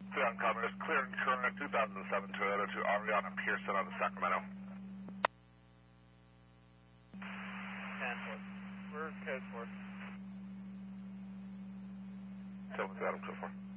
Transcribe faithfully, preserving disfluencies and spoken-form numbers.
Clear on Commerce, clearing current two thousand seven Toyota to Ariana Pearson on the Sacramento. ten four. We're code four. Seven Seattle, code four.